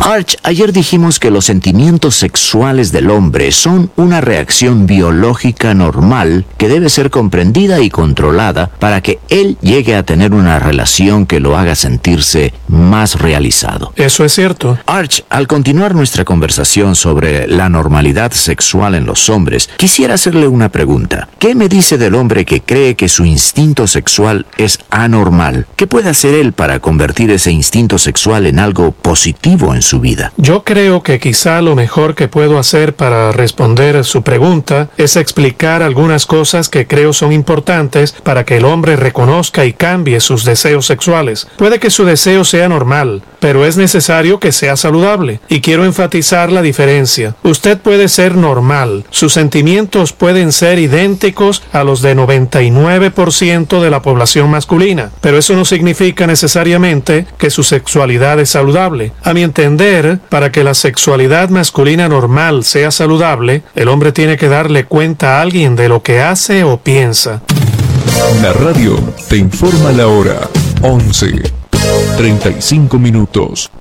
Arch, ayer dijimos que los sentimientos sexuales del hombre son una reacción biológica normal que debe ser comprendida y controlada para que él llegue a tener una relación que lo haga sentirse más realizado. Eso es cierto. Arch, al continuar nuestra conversación sobre la normalidad sexual en los hombres, quisiera hacerle una pregunta. ¿Qué me dice del hombre que cree que su instinto sexual es anormal? ¿Qué puede hacer él para convertir ese instinto sexual en algo positivo en su vida? Yo creo que quizá lo mejor que puedo hacer para responder su pregunta es explicar algunas cosas que creo son importantes para que el hombre reconozca y cambie sus deseos sexuales. Puede que su deseo sea normal, pero es necesario que sea saludable. Y quiero enfatizar la diferencia. Usted puede ser normal. Sus sentimientos pueden ser idénticos a los de 99% de la población masculina, pero eso no significa necesariamente que su sexualidad es saludable. A mi entender, para que la sexualidad masculina normal sea saludable, el hombre tiene que darle cuenta a alguien de lo que hace o piensa. La radio te informa la hora. 11:35.